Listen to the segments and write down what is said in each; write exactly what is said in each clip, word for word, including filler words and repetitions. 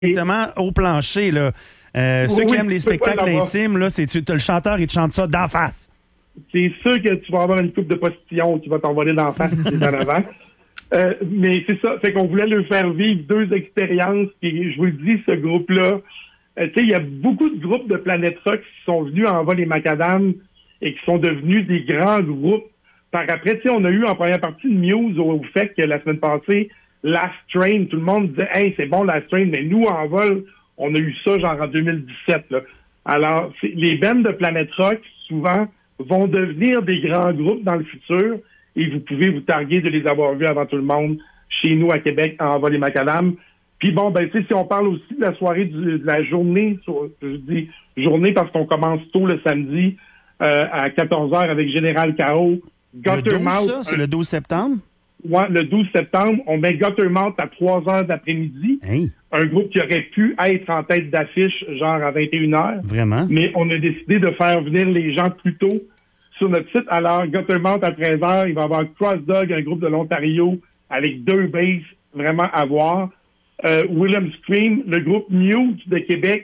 directement au plancher, là. Euh, Oui, ceux qui oui, aiment les tu peux pas spectacles l'avoir. intimes, là, c'est tu, t'as le chanteur, il te chante ça d'en face. C'est sûr que tu vas avoir une coupe de postillon qui va t'envoler dans la face si t'es en avant. Euh, mais c'est ça, fait qu'on voulait leur faire vivre deux expériences. Et je vous le dis, ce groupe-là, euh, tu sais, il y a beaucoup de groupes de Planète Rock qui sont venus en vol et macadam et qui sont devenus des grands groupes. Par après, tu sais, on a eu en première partie de Muse au, au fait que la semaine passée, Last Train, tout le monde disait « Hey, c'est bon Last Train », mais nous, en vol, on a eu ça genre en deux mille dix-sept. Là. Alors, c'est, les bands de Planète Rock, souvent, vont devenir des grands groupes dans le futur et vous pouvez vous targuer de les avoir vus avant tout le monde chez nous à Québec en vol et macadam. Puis bon, ben tu sais, si on parle aussi de la soirée du, de la journée, je dis journée parce qu'on commence tôt le samedi euh, à quatorze heures avec Général Chaos, Le douze, ça, c'est le douze septembre? Ouais, le douze septembre, on met Guttermouth à trois heures d'après-midi. Hey. Un groupe qui aurait pu être en tête d'affiche, genre à vingt et une heures. Vraiment? Mais on a décidé de faire venir les gens plus tôt sur notre site. Alors, Guttermouth à treize heures, il va y avoir Cross Dog, un groupe de l'Ontario, avec deux basses vraiment à voir. Euh, William Scream, le groupe Mute de Québec,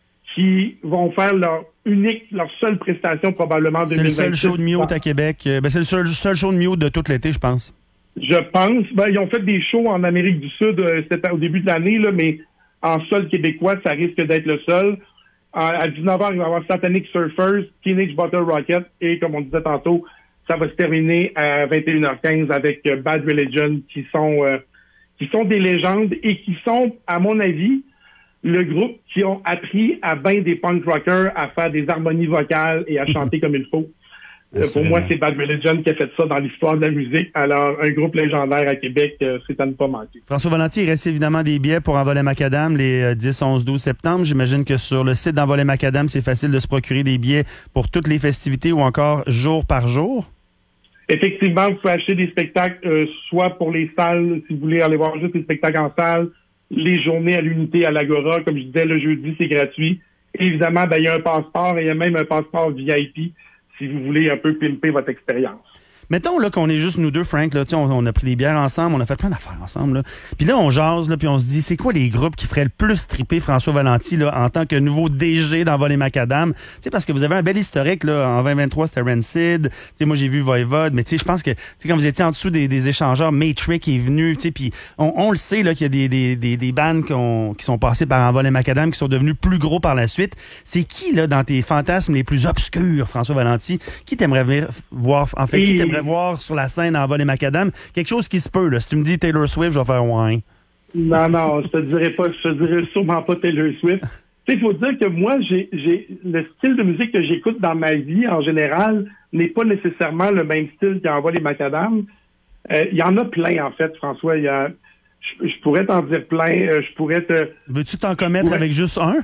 qui vont faire leur unique, leur seule prestation probablement en deux mille vingt-six. C'est le seul show de Mute à Québec. Ben, c'est le seul, seul show de Mute de tout l'été, je pense. Je pense. Ben, ils ont fait des shows en Amérique du Sud euh, c'était au début de l'année, là, mais en sol québécois, ça risque d'être le seul. Euh, à dix-neuf heures, il va y avoir Satanic Surfers, Teenage Bottle Rocket, et comme on disait tantôt, ça va se terminer à vingt et une heures quinze avec euh, Bad Religion, qui sont euh, qui sont des légendes et qui sont, à mon avis, le groupe qui ont appris à bien des punk rockers à faire des harmonies vocales et à chanter comme il faut. Euh, pour moi, c'est Bad Religion qui a fait ça dans l'histoire de la musique. Alors, un groupe légendaire à Québec, euh, c'est à ne pas manquer. François Valenti, il reste évidemment des billets pour Envolé Macadam les euh, dix, onze, douze septembre. J'imagine que sur le site d'Envolé Macadam, c'est facile de se procurer des billets pour toutes les festivités ou encore jour par jour. Effectivement, vous pouvez acheter des spectacles, euh, soit pour les salles, si vous voulez aller voir juste les spectacles en salle, les journées à l'unité à l'Agora. Comme je disais, le jeudi, c'est gratuit. Et évidemment, ben, il y a un passeport et il y a même un passeport V I P si vous voulez un peu pimper votre expérience. Mettons là qu'on est juste nous deux, Frank, là, on, on a pris des bières ensemble, on a fait plein d'affaires ensemble. Là. Puis là, on jase, là, puis on se dit, c'est quoi les groupes qui feraient le plus triper François Valenti là, en tant que nouveau D G d'Envolé Macadam? Tu sais, parce que vous avez un bel historique, là, en vingt vingt-trois, c'était Rancid. Tu sais, moi, j'ai vu Voivod, mais tu sais, je pense que, tu sais, quand vous étiez en dessous des, des échangeurs, Matrix est venu, tu sais, puis on, on le sait, là, qu'il y a des, des, des, des bands qui, ont, qui sont passés par Envolé Macadam, qui sont devenus plus gros par la suite. C'est qui, là, dans tes fantasmes les plus obscurs, François Valenti, qui t'aimerais voir, en fait, Et... qui t'aimerais voir sur la scène en vol et macadam, quelque chose qui se peut, là. Si tu me dis Taylor Swift, je vais faire ouais. Non, non, je te dirais pas, je te dirais sûrement pas Taylor Swift. Tu sais, il faut dire que moi, j'ai, j'ai, le style de musique que j'écoute dans ma vie, en général, n'est pas nécessairement le même style qu'en vol et macadam. Il euh, y en a plein, en fait, François. Il y a, je, je pourrais t'en dire plein, euh, je pourrais te... Veux-tu t'en commettre pourrais... avec juste un?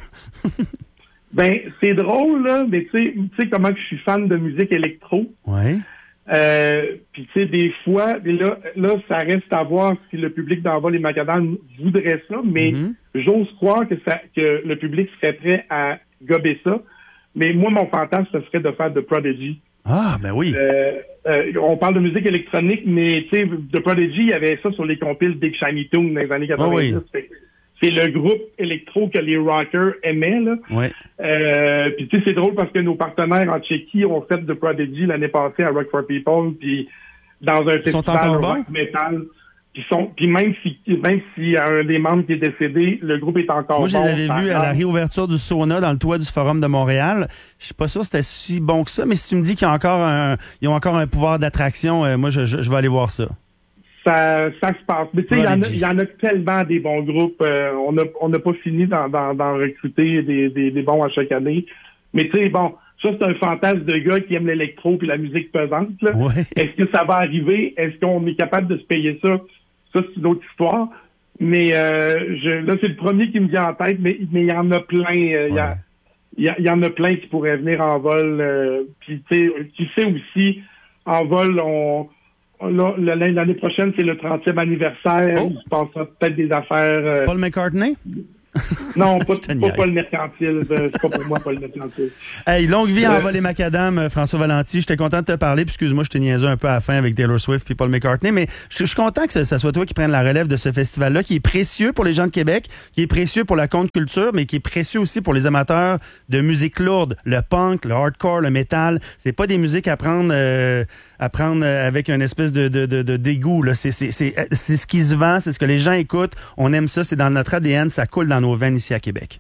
Ben, c'est drôle, là, mais tu sais, tu sais comment que je suis fan de musique électro. Ouais. Euh, puis tu sais, des fois, là, là, ça reste à voir si le public d'Envol et Macadam voudrait ça, mais mm-hmm. j'ose croire que ça, que le public serait prêt à gober ça. Mais moi, mon fantasme, ce serait de faire The Prodigy. Ah, ben oui. Euh, euh, on parle de musique électronique, mais tu sais, The Prodigy, il y avait ça sur les compiles Big Shiny Tune dans les années quatre-vingt-dix. Oh oui. C'est le groupe électro que les rockers aimaient, là. Ouais. Euh, puis tu sais, c'est drôle parce que nos partenaires en Tchéquie ont fait The Prodigy l'année passée à Rock for People, puis dans un festival rock metal. Puis sont, puis même si même s'il y a un des membres qui est décédé, le groupe est encore Moi, je bon, les avais vus à la réouverture du sauna dans le toit du Forum de Montréal. Je suis pas sûr que c'était si bon que ça, mais si tu me dis qu'ils ont encore un, ils ont encore un pouvoir d'attraction, euh, moi, je, je, je vais aller voir ça. Ça, ça se passe. Mais tu sais, il y, y en a tellement des bons groupes. Euh, on n'a on a pas fini d'en, d'en, d'en recruter des, des, des bons à chaque année. Mais tu sais, bon, ça, c'est un fantasme de gars qui aime l'électro puis la musique pesante. Là. Ouais. Est-ce que ça va arriver? Est-ce qu'on est capable de se payer ça? Ça, c'est une autre histoire. Mais euh, je, là, c'est le premier qui me vient en tête, mais mais il y en a plein. Il euh, ouais. y, a, y, y en a plein qui pourraient venir en vol. Euh, puis tu sais, tu sais aussi, en vol, on... Là, l'année prochaine, c'est le trentième anniversaire. Oh. Il se passera peut-être des affaires. Euh... Paul McCartney? Non, pas, pas, pas le mercantile. C'est pas pour moi, pas le mercantile. Hey, longue vie euh, en vol et macadam, François Valenti. J'étais content de te parler. Puis excuse-moi, je t'ai niaisé un peu à la fin avec Taylor Swift puis Paul McCartney, mais je, je suis content que ce, ça soit toi qui prenne la relève de ce festival-là, qui est précieux pour les gens de Québec, qui est précieux pour la contre-culture, mais qui est précieux aussi pour les amateurs de musique lourde, le punk, le hardcore, le métal. C'est pas des musiques à prendre, euh, à prendre avec une espèce de, de, de, de dégoût. Là. C'est, c'est, c'est, c'est ce qui se vend, c'est ce que les gens écoutent. On aime ça, c'est dans notre A D N, ça coule dans nos veines ici à Québec.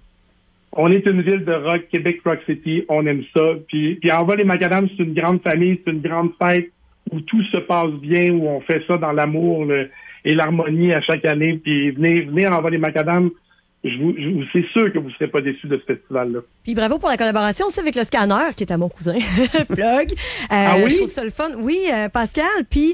On est une ville de rock, Québec Rock City, on aime ça. Puis, puis en vol et macadam, c'est une grande famille, c'est une grande fête où tout se passe bien, où on fait ça dans l'amour le, et l'harmonie à chaque année. Puis venez, venez en vol et macadam. Je vous, je vous, c'est sûr que vous ne serez pas déçus de ce festival-là. Puis bravo pour la collaboration aussi avec le Scanner, qui est à mon cousin. Plug. Euh, ah oui? Je trouve ça le fun. Oui, euh, Pascal. Puis,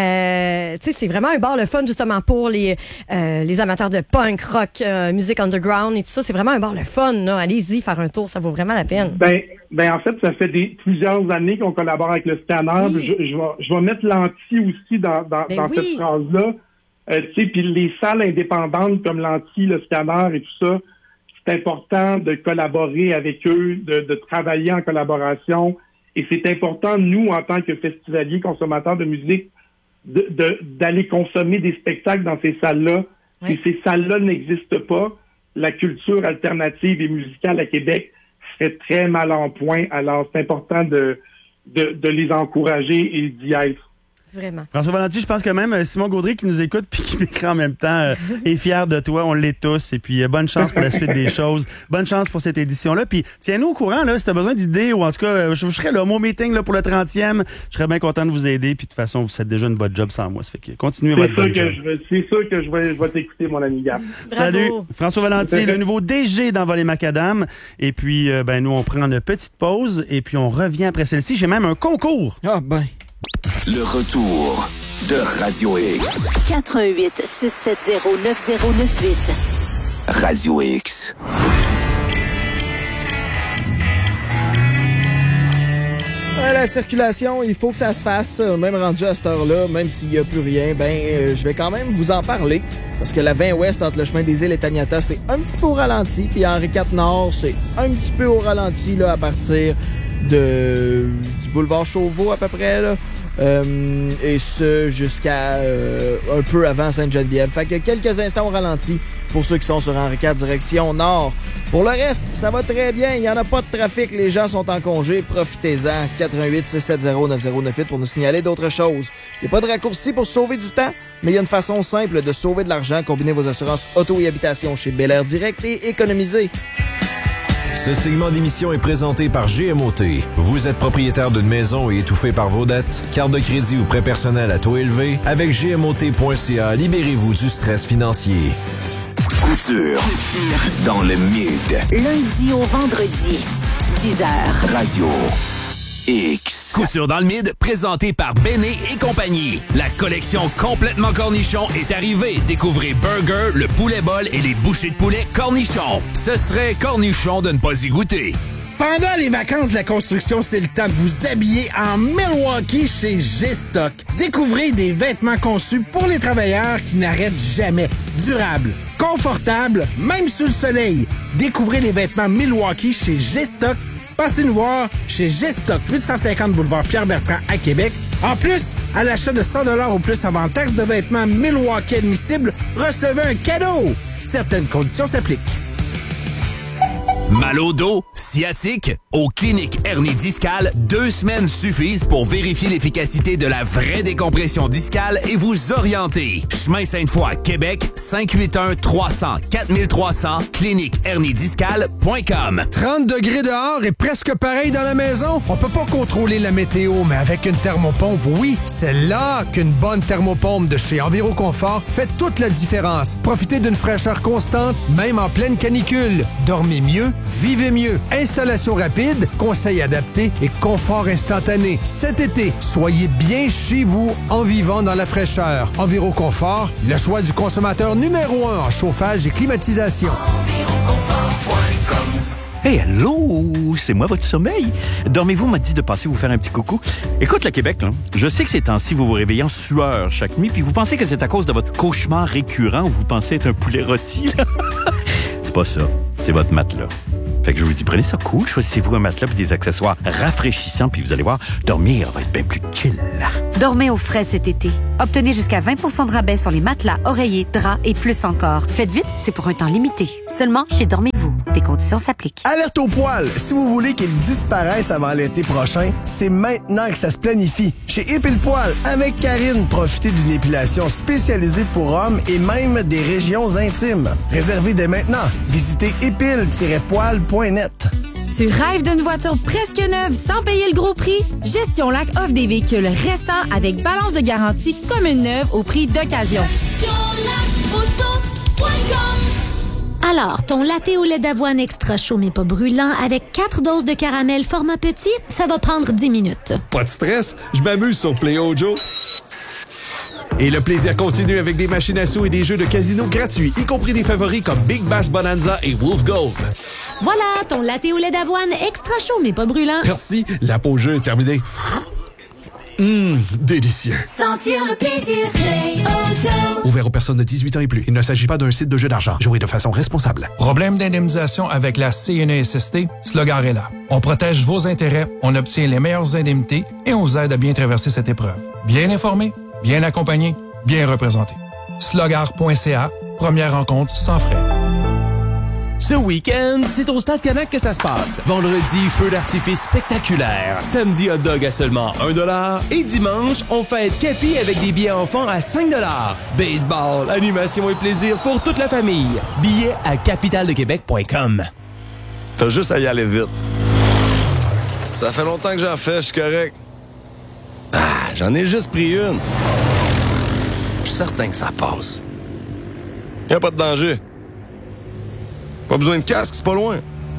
euh, tu sais, c'est vraiment un bar le fun, justement, pour les euh, les amateurs de punk, rock, euh, musique underground et tout ça. C'est vraiment un bar le fun, là. Allez-y, faire un tour, ça vaut vraiment la peine. Ben, ben en fait, ça fait des, plusieurs années qu'on collabore avec le Scanner. Oui. Je, je, vais, je vais mettre l'anti aussi dans, dans, ben dans oui. cette phrase-là. Euh, tu sais, puis les salles indépendantes comme l'Anti, le Scanner et tout ça, c'est important de collaborer avec eux, de, de travailler en collaboration. Et c'est important, nous, en tant que festivaliers, consommateurs de musique, de, de, d'aller consommer des spectacles dans ces salles-là. Oui. Si ces salles-là n'existent pas, la culture alternative et musicale à Québec serait très mal en point. Alors, c'est important de, de, de les encourager et d'y être. Vraiment. François Valenti, je pense que même Simon Gaudry qui nous écoute puis qui m'écrit en même temps euh, est fier de toi. On l'est tous. Et puis, euh, bonne chance pour la suite des choses. Bonne chance pour cette édition-là. Puis, tiens-nous au courant, là, si tu as besoin d'idées ou en tout cas, euh, je, je serai là, mon meeting là, pour le trentième. Je serais bien content de vous aider. Puis, de toute façon, vous faites déjà une bonne job sans moi. Ça fait que continuez c'est votre bonne que job. Je vais, c'est sûr que je vais, je vais t'écouter, mon ami Gab. Salut. François Valenti, le nouveau D G dans Vol et Macadam. Et puis, euh, ben, nous, on prend une petite pause et puis on revient après celle-ci. J'ai même un concours. Ah, ben. Le retour de Radio X. quatre un huit, six sept zéro, neuf zéro neuf huit. Radio X. À la circulation, il faut que ça se fasse, même rendu à cette heure-là, même s'il n'y a plus rien, ben euh, je vais quand même vous en parler. Parce que la vingt ouest entre le chemin des îles et Taniata, c'est un petit peu au ralenti, puis Henri quatre Nord, c'est un petit peu au ralenti là, à partir de du boulevard Chauveau à peu près, là. Euh, et ce, jusqu'à euh, un peu avant Sainte-Geneviève. Fait que quelques instants au ralenti pour ceux qui sont sur Henri quatre, direction nord. Pour le reste, ça va très bien. Il n'y en a pas de trafic. Les gens sont en congé. Profitez-en. quatre un huit, six sept zéro, neuf zéro neuf huit pour nous signaler d'autres choses. Il n'y a pas de raccourci pour sauver du temps, mais il y a une façon simple de sauver de l'argent. Combinez vos assurances auto et habitation chez Bel Air Direct et économisez. Ce segment d'émission est présenté par G M O T. Vous êtes propriétaire d'une maison et étouffé par vos dettes? Carte de crédit ou prêt personnel à taux élevé? Avec G M O T point C A, libérez-vous du stress financier. Couture. Dans le mid. Lundi au vendredi, dix heures. Radio X. Couture dans le mid, présenté par Béné et compagnie. La collection complètement cornichon est arrivée. Découvrez Burger, le poulet bol et les bouchées de poulet cornichon. Ce serait cornichon de ne pas y goûter. Pendant les vacances de la construction, c'est le temps de vous habiller en Milwaukee chez G-Stock. Découvrez des vêtements conçus pour les travailleurs qui n'arrêtent jamais. Durables, confortables, même sous le soleil. Découvrez les vêtements Milwaukee chez G-Stock. Passez nous voir chez G-Stock, huit cent cinquante boulevard Pierre-Bertrand à Québec. En plus, à l'achat de cent dollars ou plus avant taxe de vêtements Milwaukee admissible, recevez un cadeau. Certaines conditions s'appliquent. Mal au dos, sciatique, aux cliniques hernie discale, deux semaines suffisent pour vérifier l'efficacité de la vraie décompression discale et vous orienter. Chemin Sainte-Foy, Québec, cinq huit un, trois cents, quatre trois cents, clinique hernie discale point com. trente degrés dehors et presque pareil dans la maison? On peut pas contrôler la météo, mais avec une thermopompe, oui, c'est là qu'une bonne thermopompe de chez Enviroconfort fait toute la différence. Profitez d'une fraîcheur constante, même en pleine canicule. Dormez mieux, vivez mieux. Installation rapide, conseils adaptés et confort instantané. Cet été, soyez bien chez vous en vivant dans la fraîcheur. Enviroconfort, le choix du consommateur numéro un en chauffage et climatisation. Enviroconfort point com. Hey, hello! C'est moi, votre sommeil. Dormez-vous m'a dit de passer vous faire un petit coucou. Écoute, le Québec, là, je sais que ces temps-ci, vous vous réveillez en sueur chaque nuit, puis vous pensez que c'est à cause de votre cauchemar récurrent où vous pensez être un poulet rôti, là. c'est pas ça. C'est votre matelas. Fait que je vous dis, prenez ça cool, choisissez-vous un matelas et des accessoires rafraîchissants, puis vous allez voir, dormir va être bien plus chill. Dormez au frais cet été. Obtenez jusqu'à vingt pour cent de rabais sur les matelas, oreillers, draps et plus encore. Faites vite, c'est pour un temps limité. Seulement chez Dormez-vous. Des conditions s'appliquent. Alerte au poil! Si vous voulez qu'il disparaisse avant l'été prochain, c'est maintenant que ça se planifie. Chez Épile Poil, avec Karine, profitez d'une épilation spécialisée pour hommes et même des régions intimes. Réservez dès maintenant. Visitez épile tiret poil point net. Tu rêves d'une voiture presque neuve sans payer le gros prix? Gestion Lac offre des véhicules récents avec balance de garantie comme une neuve au prix d'occasion. Alors, ton latte au lait d'avoine extra chaud mais pas brûlant avec quatre doses de caramel format petit, ça va prendre dix minutes. Pas de stress, je m'amuse sur Play Ojo. Et le plaisir continue avec des machines à sous et des jeux de casino gratuits, y compris des favoris comme Big Bass Bonanza et Wolf Gold. Voilà, ton latte au lait d'avoine extra chaud mais pas brûlant. Merci, la pause jeu est terminée. Hum, délicieux. Sentir le plaisir, Play Ojo. Ouvert aux personnes de dix-huit ans et plus. Il ne s'agit pas d'un site de jeu d'argent. Jouez de façon responsable. Problème d'indemnisation avec la C N E S S T? Slogar est là. On protège vos intérêts, on obtient les meilleures indemnités et on vous aide à bien traverser cette épreuve. Bien informé, bien accompagné, bien représenté. slogar point c a, première rencontre sans frais. Ce week-end, c'est au Stade Canac que ça se passe. Vendredi, feu d'artifice spectaculaire. Samedi, hot dog à seulement un dollar. Et dimanche, on fête Capi avec des billets enfants à cinq dollars. Baseball, animation et plaisir pour toute la famille. Billets à capitale de québec point com. T'as juste à y aller vite. Ça fait longtemps que j'en fais, je suis correct. Ah, j'en ai juste pris une. Je suis certain que ça passe. Y a pas de danger. Pas besoin de casque, c'est pas loin.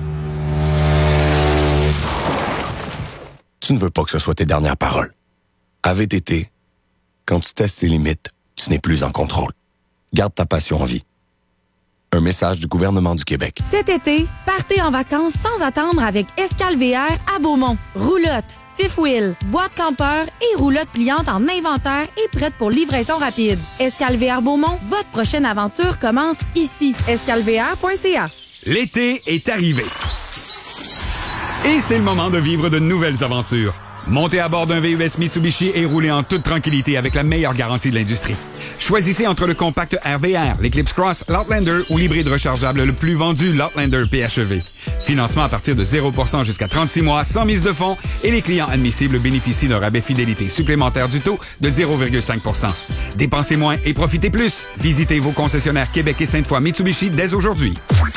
Tu ne veux pas que ce soit tes dernières paroles. À V T T, quand tu testes tes limites, tu n'es plus en contrôle. Garde ta passion en vie. Un message du gouvernement du Québec. Cet été, partez en vacances sans attendre avec Escale V R à Beaumont. Roulotte, fifth wheel, boîte campeur et roulotte pliante en inventaire et prête pour livraison rapide. Escale V R Beaumont, votre prochaine aventure commence ici. escale v r point c a. L'été est arrivé. Et c'est le moment de vivre de nouvelles aventures. Montez à bord d'un V U S Mitsubishi et roulez en toute tranquillité avec la meilleure garantie de l'industrie. Choisissez entre le compact R V R, l'Eclipse Cross, l'Outlander ou l'hybride rechargeable le plus vendu, l'Outlander P H E V. Financement à partir de zéro pour cent jusqu'à trente-six mois, sans mise de fonds, et les clients admissibles bénéficient d'un rabais fidélité supplémentaire du taux de zéro virgule cinq pour cent. Dépensez moins et profitez plus. Visitez vos concessionnaires Québec et Sainte-Foy Mitsubishi dès aujourd'hui.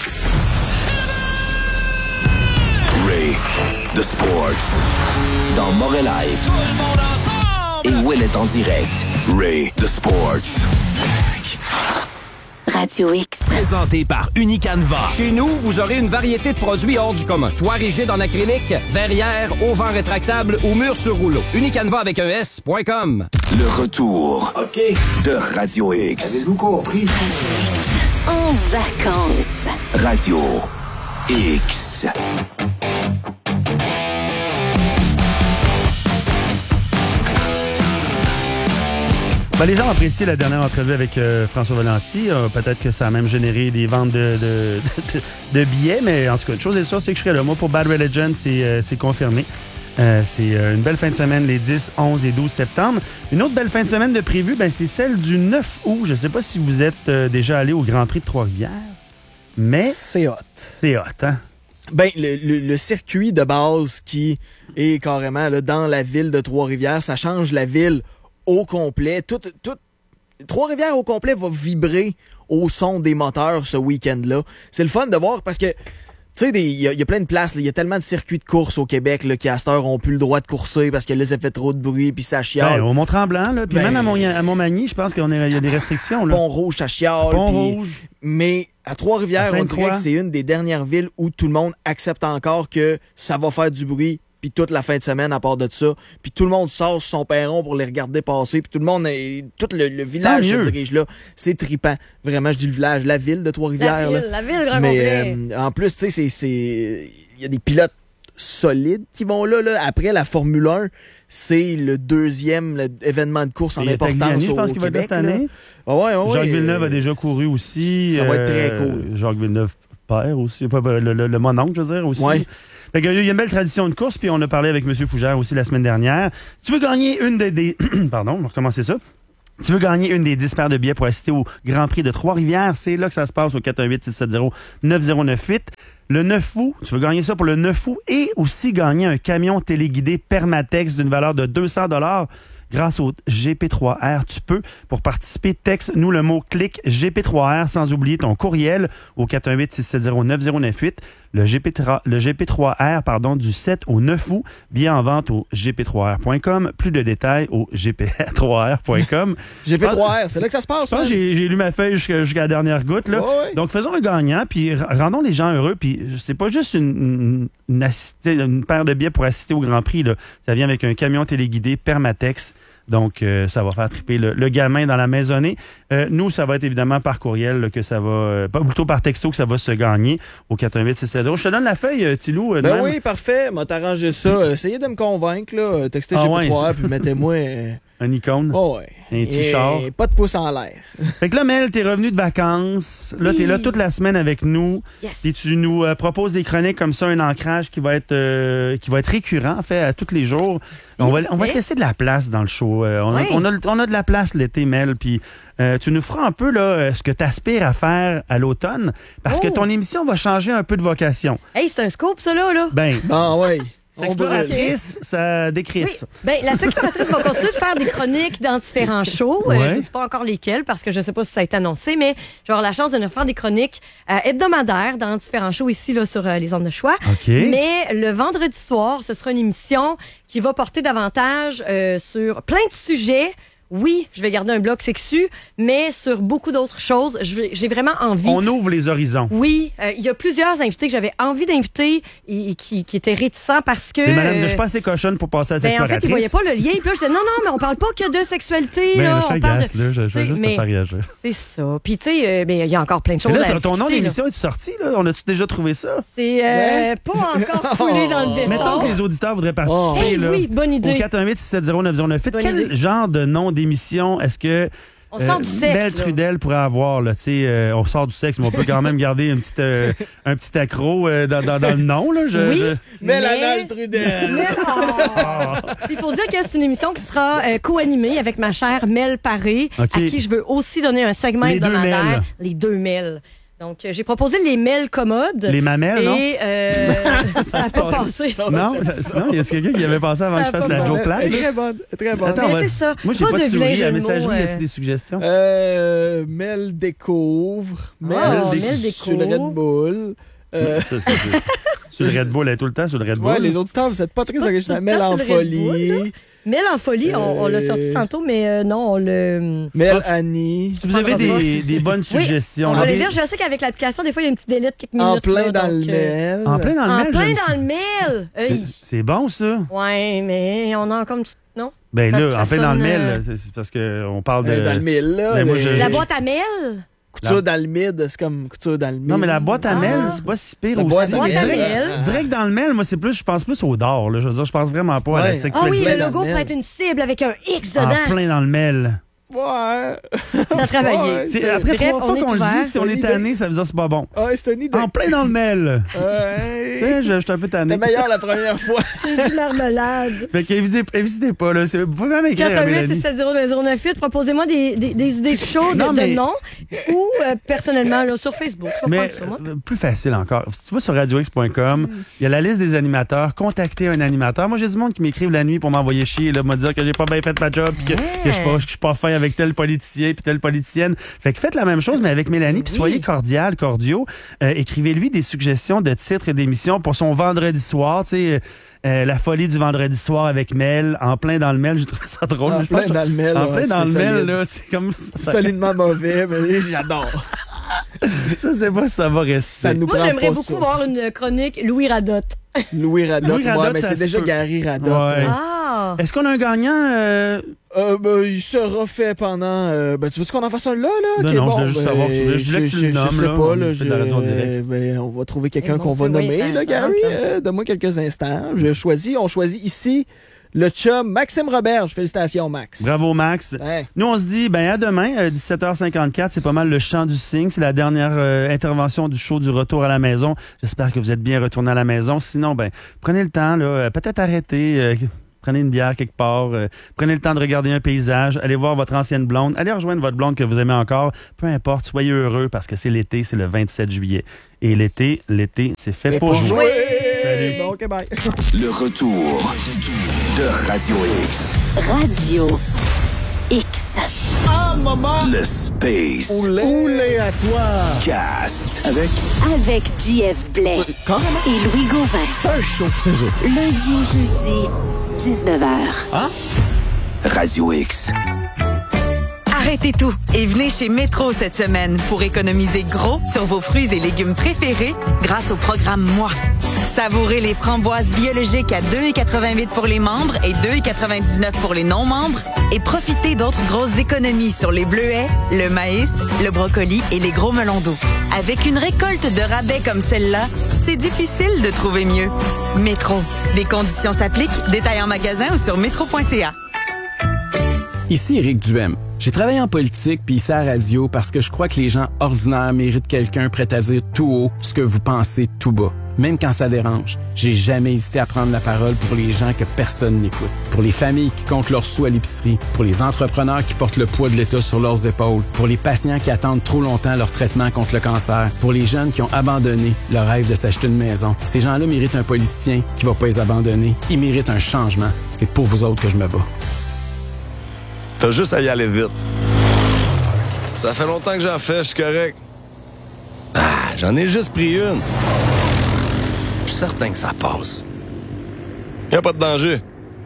Ray, The Sports, dans Morel Live. Et Will est en direct. Ray, The Sports. Radio X. Présenté par Unicanva. Chez nous, vous aurez une variété de produits hors du commun. Toit rigide en acrylique, verrière, auvent rétractable ou mur sur rouleau. Unicanva avec un S point com. Le retour okay. de Radio X. Avez-vous compris? En vacances. Radio X. Ben, les gens ont apprécié la dernière entrevue avec euh, François Valenti. Euh, peut-être que ça a même généré des ventes de, de, de, de billets, mais en tout cas, une chose est sûre, c'est que je serai là. Moi, pour Bad Religion, c'est, euh, c'est confirmé. Euh, c'est euh, une belle fin de semaine les dix, onze et douze septembre. Une autre belle fin de semaine de prévue, ben, c'est celle du neuf août. Je ne sais pas si vous êtes euh, déjà allé au Grand Prix de Trois-Rivières, mais... C'est hot. C'est hot, hein? Ben, le, le, le circuit de base qui est carrément là, dans la ville de Trois-Rivières, ça change la ville au complet. Tout, tout, Trois-Rivières au complet va vibrer au son des moteurs ce week-end-là. C'est le fun de voir parce que, tu sais, il y, y a plein de places. Il y a tellement de circuits de course au Québec là, qui, à cette heure, ont plus le droit de courser parce que là, ça fait trop de bruit puis ça chiale. Ben, au Mont-Tremblant, là, puis ben, même à, Mont- à Montmagny, je pense qu'il y a des restrictions. Là. Pont-Rouge, ça chiale. Pont-Rouge. Mais à Trois-Rivières, on dirait que c'est une des dernières villes où tout le monde accepte encore que ça va faire du bruit puis toute la fin de semaine à part de ça, puis tout le monde sort sur son perron pour les regarder passer, puis tout le monde, est, tout le, le village se dirige là. C'est trippant. Vraiment, je dis le village, la ville de Trois-Rivières. La ville, là. la ville, grand Mais euh, en plus, tu sais, c'est, il y a des pilotes solides qui vont là. là. Après la Formule un, c'est le deuxième le, événement de course en importance Tagliani, je pense au qu'il Québec. Va être cette année. Ah ouais, ouais, Jacques ouais, Villeneuve euh, a déjà couru aussi. Ça va être très euh, cool. Jacques Villeneuve père aussi, pas, le, le, le mononcle, je veux dire, aussi. Ouais. Fait qu'il y a une belle tradition de course, puis on a parlé avec M. Fougère aussi la semaine dernière. Tu veux gagner une des... des Pardon, on va recommencer ça. Tu veux gagner une des dix paires de billets pour assister au Grand Prix de Trois-Rivières, c'est là que ça se passe au quatre un huit, six sept zéro, neuf zéro neuf huit. Le neuf août, tu veux gagner ça pour le neuf août et aussi gagner un camion téléguidé Permatex d'une valeur de deux cents dollars. Grâce au G P trois R, tu peux, pour participer, texte-nous le mot clic G P trois R sans oublier ton courriel au quatre un huit, six sept zéro, neuf zéro neuf huit. Le, G P trois, le G P trois R pardon, du sept au neuf août, bien en vente au g p trois r point com. Plus de détails au g p trois r point com. G P trois R, c'est là que ça se passe. Je pense que j'ai, j'ai lu ma feuille jusqu'à, jusqu'à la dernière goutte. Là. Ouais, ouais. Donc, faisons un gagnant, puis rendons les gens heureux. Puis c'est pas juste une, une, une, assistée, une paire de billets pour assister au Grand Prix. Là. Ça vient avec un camion téléguidé Permatex. Donc, euh, ça va faire triper le, le gamin dans la maisonnée. Euh, nous, ça va être évidemment par courriel là, que ça va... Euh, pas plutôt par texto que ça va se gagner au quatre un huit, six sept zéro. Je te donne la feuille, euh, Tilou. Euh, ben même. oui, parfait. M'a t'arrangé ça. Essayez de me convaincre. Là. Textez Ah G P ouais, trois R c'est- puis mettez-moi... euh, Un icône. Oh ouais. Un petit Et char. pas de pouce en l'air. Fait que là, Mel, t'es revenu de vacances. Là, Oui. t'es là toute la semaine avec nous. Yes. Et tu nous euh, proposes des chroniques comme ça, un ancrage qui va être euh, qui va être récurrent, en fait, à tous les jours. On va, on va te laisser de la place dans le show. Euh, on, Oui. a, on, a, on a de la place l'été, Mel. Puis euh, tu nous feras un peu là, euh, ce que tu aspires à faire à l'automne. Parce que Oh. ton émission va changer un peu de vocation. Hey, c'est un scoop, ça, là, là. Ben, Ah ouais. sexploratrice, ça décrisse. Ben, la sexploratrice va continuer de faire des chroniques dans différents shows. Euh, Ouais. je ne dis pas encore lesquels parce que je ne sais pas si ça a été annoncé, mais j'ai avoir la chance de nous faire des chroniques euh, hebdomadaires dans différents shows ici là, sur euh, les ondes de choix. OK. Mais le vendredi soir, ce sera une émission qui va porter davantage euh, sur plein de sujets. Oui, je vais garder un bloc sexu, mais sur beaucoup d'autres choses. Je vais- J'ai vraiment envie. On ouvre les horizons. Oui, euh, il y a plusieurs invités que j'avais envie d'inviter et, et qui, qui étaient réticents parce que... Mais madame, je euh, suis pas assez cochonne pour passer à la ben, en sexploratrice. fait, ils voyaient pas le lien. Puis là, je disais, non, non, mais on parle pas que de sexualité. Ben, là, là, je on parle t'agace, de... là. Je, je vais T'sais, juste te mais faire réagir. C'est ça. Puis, tu sais, euh, ben, il y a encore plein de choses Mais là, à ton- ton nom discuter, là. d'émission est sorti, là? On a-tu déjà trouvé ça? C'est euh, pas encore coulé dans le béton. Mettons que les auditeurs voudraient participer. Hey, là, oui, bonne idée. Au quatre un huit, six sept zéro, neuf zéro neuf huit. Bonne Quel idée. genre de nom d'émission est-ce que On sort du sexe, Belle là. Trudel pourrait avoir? Là, tu sais, euh, on sort du sexe, mais on peut quand même garder une petite, euh, un petit accro euh, dans, dans, dans le nom. Là, je, Oui, je- mais... Mélanie Trudel. Mais- Oh! Il faut dire que c'est une émission qui sera euh, co-animée avec ma chère Mel Paré, OK. à qui je veux aussi donner un segment Les deux hebdomadaire. Mel. Les deux Mel. Donc, euh, j'ai proposé les Mel commodes. Les mamelles, et, non? euh, ça n'a pas passé. Non, ça- non, il y a quelqu'un qui avait pensé avant Ça que je a fasse pas la passé. Joe Plate. Elle est très bonne. Très bonne. Attends, Mais on va- c'est ça. Moi, j'ai Pas pas, de de vilain souris jeu à la de mots, messagerie. Y euh. a-t-il des suggestions? Euh, Mel découvre. Mel, Oh, déc- Mel sur le découvre. Red Bull. Euh, Ça, c'est- sur le Red Bull, elle est tout le temps sur le Red Bull. ouais, les auditeurs, vous êtes pas très originaux. Mel temps en sur le Red folie. Mel en folie, on, on l'a Euh. sorti tantôt, mais euh, non, on le... Mel Annie. Si vous avez des, des bonnes Oui, suggestions, on là, va les des- lire. Je sais qu'avec l'application, des fois, il y a un petit délai de quelques minutes. En plein là, dans donc, le euh, Mel. En plein dans le En mail, plein j'aime dans ça. le mail! Hey. C'est- C'est bon, ça? Ouais, mais on a encore une petite... Non? Ben Ça- là, ça en plein dans le sonne, mail, euh, c'est c'est parce qu'on parle de... Euh, dans le mille, là. Ben, moi, les- je- La je- boîte à mail? Couture La- dans le mid, c'est comme couture dans le mid. Non, mais la boîte à Ah. mail, c'est pas si pire La aussi. boîte à Boîte à mail. mail. Direct dans le mail, moi, c'est plus, je pense plus au d'or, là. Je veux dire, je pense vraiment pas à la Ouais. Ah sexualité. oui, plein le dans logo le pourrait mail. être une cible avec un X En dedans. plein dans le mail. Ouais. T'as travaillé. Ouais. C'est- après Bref, trois on fois est qu'on le ouvert. dit, si on est Une idée. tanné, ça veut dire que c'est pas bon. Ouais, c'est une idée. En plein dans le mail. Ouais. Tu sais, je je suis un peu tanné. C'était meilleur la première fois. C'est de marmelade. Fait qu'évitez n'hésitez pas, là. C'est- Vous pouvez même écrire à quatre un huit, Mélanie. six sept zéro, neuf zéro neuf huit. Proposez-moi des, des, des idées de show, de, Non, mais- de noms. Ou, euh, personnellement, là, sur Facebook. Je vais Mais prendre ça, moi. euh, plus facile encore. Si tu vas sur radio x point com, il y a la liste des animateurs. Contactez un animateur. Moi, j'ai du monde qui m'écrivent la nuit pour m'envoyer chier, là, me dire que j'ai pas bien fait ma job, puis que, que je suis pas, je suis pas fin avec tel politicien, puis telle politicienne. Fait que faites la même chose, mais avec Mélanie, puis Oui. soyez cordial, cordiaux. Euh, écrivez-lui des suggestions de titres d'émissions pour son vendredi soir, tu sais. euh, la folie du vendredi soir avec Mel, en plein dans le Mel, j'ai trouvé ça drôle. En Je pense plein que- dans le Mel, En ouais, plein dans le c'est Mel, solide. là, c'est comme ça. Solidement mauvais, mais j'adore. Je sais pas si ça va rester. Ça nous Moi, prend j'aimerais pas beaucoup ça. voir une chronique Louis Radotte. Louis Radotte, Louis Radotte, ouais, mais ça c'est se déjà peut. Gary Radotte. Ouais. Ah! Est-ce qu'on a un gagnant? euh, Euh, ben, il sera fait pendant. Euh, ben, tu veux qu'on en fasse un là, là? Non, Ok, non, bon, je voulais juste ben, savoir, tu voulais- je voulais que tu je- le je nommes, sais là, pas, on là. fait de la radio en j'ai- direct. ben, on va trouver quelqu'un Eh qu'on bon, va oui, nommer, ça- là, ça Gary. rentre, là. Euh, Donne-moi quelques instants. Je choisis, on choisit ici le chum Maxime Roberge. Félicitations, Max. Bravo, Max. Ouais. Nous, on se dit, ben à demain, à dix-sept heures cinquante-quatre, c'est pas mal le chant du cygne. C'est la dernière euh, intervention du show du retour à la maison. J'espère que vous êtes bien retournés à la maison. Sinon, ben prenez le temps, là, euh, peut-être arrêtez, euh, prenez une bière quelque part, euh, prenez le temps de regarder un paysage, allez voir votre ancienne blonde, allez rejoindre votre blonde que vous aimez encore. Peu importe, soyez heureux parce que c'est l'été, c'est le vingt-sept juillet. Et l'été, l'été, c'est fait Mais pour pour jouer. jouer. Salut. Bon, OK, bye. Le retour de Radio X. Radio X. Ah, maman! Le Space Oulé à toi! Cast. Avec Avec J F Blais Carrément. et Louis Gauvin. C'est un show, c'est eux. Lundi au jeudi, dix-neuf heures. Ah? Radio X. Arrêtez tout et venez chez Métro cette semaine pour économiser gros sur vos fruits et légumes préférés grâce au programme Moi. Savourez les framboises biologiques à deux quatre-vingt-huit pour les membres et deux quatre-vingt-dix-neuf pour les non-membres et profitez d'autres grosses économies sur les bleuets, le maïs, le brocoli et les gros melons d'eau. Avec une récolte de rabais comme celle-là, c'est difficile de trouver mieux. Métro. Des conditions s'appliquent. Détails en magasin ou sur métro point c a. Ici Éric Duhem. J'ai travaillé en politique puis ici à la radio parce que je crois que les gens ordinaires méritent quelqu'un prêt à dire tout haut ce que vous pensez tout bas. Même quand ça dérange, j'ai jamais hésité à prendre la parole pour les gens que personne n'écoute. Pour les familles qui comptent leurs sous à l'épicerie, pour les entrepreneurs qui portent le poids de l'État sur leurs épaules, pour les patients qui attendent trop longtemps leur traitement contre le cancer, pour les jeunes qui ont abandonné le rêve de s'acheter une maison. Ces gens-là méritent un politicien qui va pas les abandonner. Ils méritent un changement. C'est pour vous autres que je me bats. T'as juste à y aller vite. Ça fait longtemps que j'en fais, je suis correct. Ah, j'en ai juste pris une. Je suis certain que ça passe. Y a pas de danger.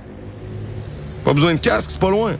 Pas besoin de casque, c'est pas loin.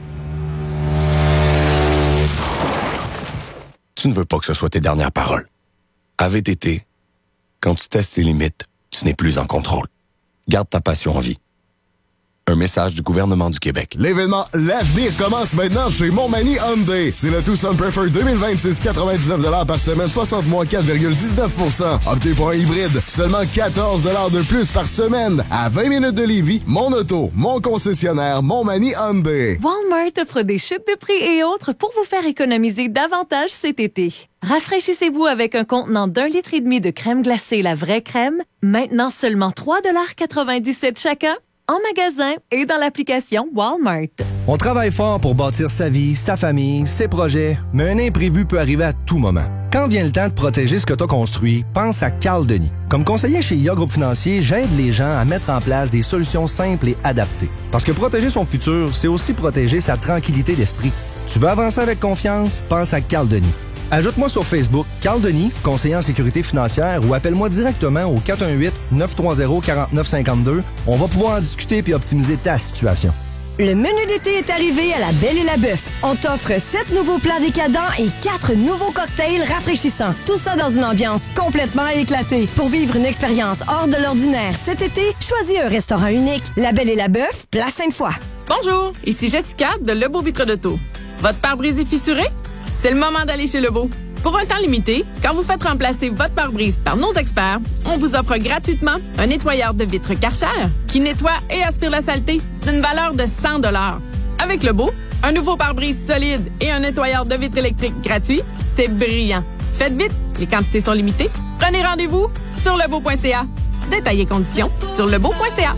Tu ne veux pas que ce soit tes dernières paroles. À V T T, quand tu testes les limites, tu n'es plus en contrôle. Garde ta passion en vie. Un message du gouvernement du Québec. L'événement L'Avenir commence maintenant chez Montmagny Hyundai. C'est le Tucson Prefer deux mille vingt-six, quatre-vingt-dix-neuf dollars par semaine, soixante mois, quatre virgule dix-neuf pour cent. Optez pour un hybride, seulement quatorze dollars de plus par semaine. À vingt minutes de Lévis, mon auto, mon concessionnaire, Montmagny Hyundai. Walmart offre des chutes de prix et autres pour vous faire économiser davantage cet été. Rafraîchissez-vous avec un contenant d'un litre et demi de crème glacée La Vraie Crème, maintenant seulement trois dollars quatre-vingt-dix-sept chacun, en magasin et dans l'application Walmart. On travaille fort pour bâtir sa vie, sa famille, ses projets, mais un imprévu peut arriver à tout moment. Quand vient le temps de protéger ce que tu as construit, pense à Carl Denis. Comme conseiller chez I A Groupe Financier, j'aide les gens à mettre en place des solutions simples et adaptées. Parce que protéger son futur, c'est aussi protéger sa tranquillité d'esprit. Tu veux avancer avec confiance? Pense à Carl Denis. Ajoute-moi sur Facebook, Carl Denis, conseiller en sécurité financière, ou appelle-moi directement au quatre un huit, neuf trois zéro, quatre neuf cinq deux. On va pouvoir en discuter puis optimiser ta situation. Le menu d'été est arrivé à La Belle et la Bœuf. On t'offre sept nouveaux plats décadents et quatre nouveaux cocktails rafraîchissants. Tout ça dans une ambiance complètement éclatée. Pour vivre une expérience hors de l'ordinaire cet été, choisis un restaurant unique. La Belle et la Bœuf, place Sainte-Foy. Bonjour, ici Jessica de Lebeau Vitre d'Auto. Votre pare-brise est fissuré? C'est le moment d'aller chez Lebeau. Pour un temps limité, quand vous faites remplacer votre pare-brise par nos experts, on vous offre gratuitement un nettoyeur de vitres Karcher qui nettoie et aspire la saleté d'une valeur de cent dollars. Avec Lebeau, un nouveau pare-brise solide et un nettoyeur de vitres électriques gratuit, c'est brillant. Faites vite, les quantités sont limitées. Prenez rendez-vous sur lebeau point c a. Détails et conditions sur lebeau point c a.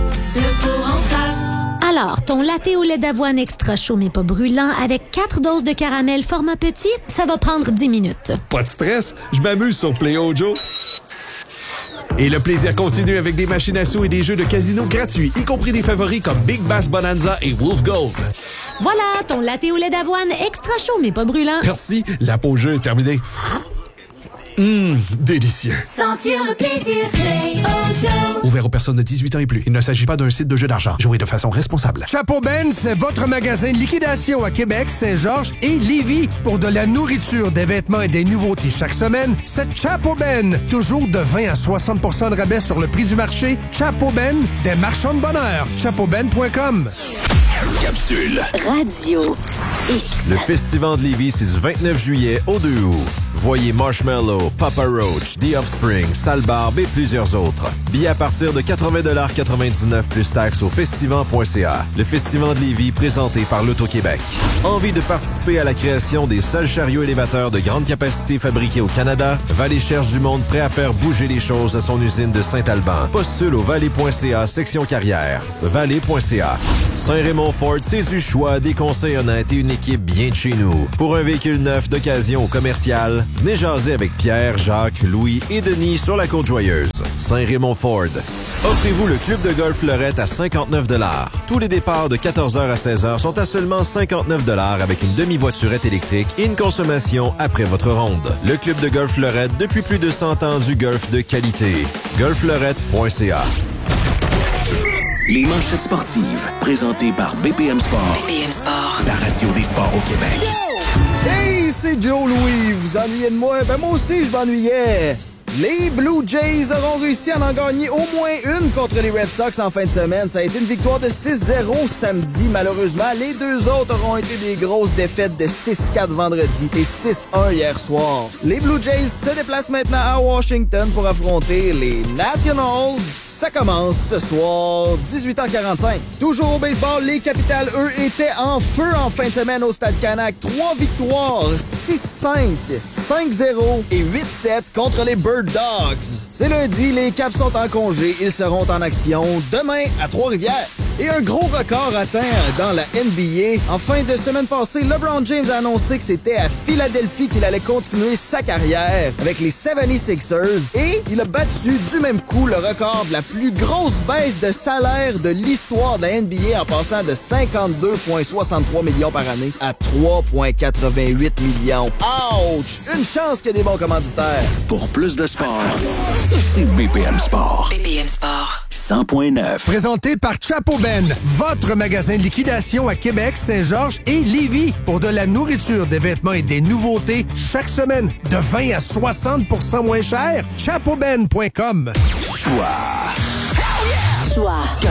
Le pour en place. Alors, ton latte au lait d'avoine extra chaud mais pas brûlant avec quatre doses de caramel format petit, ça va prendre dix minutes. Pas de stress, je m'amuse sur Play-O-Joe. Et le plaisir continue avec des machines à sous et des jeux de casino gratuits, y compris des favoris comme Big Bass Bonanza et Wolf Gold. Voilà, ton latte au lait d'avoine extra chaud mais pas brûlant. Merci, la pause jeu est terminée. Hum, délicieux. Sentir le plaisir, Play-O-Joe. Ouvert aux personnes de dix-huit ans et plus. Il ne s'agit pas d'un site de jeu d'argent. Jouez de façon responsable. Chapeau Ben, c'est votre magasin de liquidation à Québec, Saint-Georges et Lévis. Pour de la nourriture, des vêtements et des nouveautés chaque semaine, c'est Chapeau Ben. Toujours de vingt à soixante pour cent de rabais sur le prix du marché. Chapeau Ben, des marchands de bonheur. chapeau ben point com. Capsule. Radio X. Le Festival de Lévis, c'est du vingt-neuf juillet au deux août. Voyez Marshmello, Papa Roach, The Offspring, Sale Barbe et plusieurs autres. Billets à partir de quatre-vingts dollars quatre-vingt-dix-neuf plus taxes au festival point c a. Le Festival de Lévis présenté par l'Auto-Québec. Envie de participer à la création des seuls chariots élévateurs de grande capacité fabriqués au Canada? Vallée cherche du monde prêt à faire bouger les choses à son usine de Saint-Alban. Postule au vallée point c a section carrière. vallée point c a. Saint-Raymond Ford, c'est du choix, des conseils honnêtes et une équipe bien de chez nous. Pour un véhicule neuf d'occasion ou commercial, venez jaser avec Pierre, Jacques, Louis et Denis sur la Côte-Joyeuse. Saint-Raymond Ford. Offrez-vous le club de golf Lorette à cinquante-neuf dollars. Tous les départs de quatorze heures à seize heures sont à seulement cinquante-neuf dollars avec une demi-voiturette électrique et une consommation après votre ronde. Le club de golf Lorette depuis plus de cent ans du golf de qualité. golf lorette point c a. Les manchettes sportives, présentées par B P M Sport. B P M Sport. La radio des sports au Québec. Hey, c'est Joe Louis. Vous ennuyez de moi? Ben moi aussi, je m'ennuyais. Les Blue Jays auront réussi à en gagner au moins une contre les Red Sox en fin de semaine. Ça a été une victoire de six zéro samedi. Malheureusement, les deux autres auront été des grosses défaites de six quatre vendredi et six un hier soir. Les Blue Jays se déplacent maintenant à Washington pour affronter les Nationals. Ça commence ce soir, dix-huit heures quarante-cinq. Toujours au baseball, les Capitals, eux, étaient en feu en fin de semaine au Stade Canac. Trois victoires, six cinq, cinq zéro et huit sept contre les Bird Dogs. C'est lundi, les Caps sont en congé. Ils seront en action demain à Trois-Rivières. Et un gros record atteint dans la N B A. En fin de semaine passée, LeBron James a annoncé que c'était à Philadelphie qu'il allait continuer sa carrière avec les soixante-sixers. Et il a battu du même coup le record de la plus grosse baisse de salaire de l'histoire de la N B A en passant de cinquante-deux virgule soixante-trois millions par année à trois virgule quatre-vingt-huit millions. Ouch! Une chance qu'il y ait des bons commanditaires. Pour plus de sport, c'est B P M Sport. B P M Sport. cent point neuf. Présenté par Chapo Ben, votre magasin de liquidation à Québec, Saint-Georges et Lévis. Pour de la nourriture, des vêtements et des nouveautés chaque semaine, de vingt à soixante pour cent moins cher. chapeau ben point com. Choix. Choix.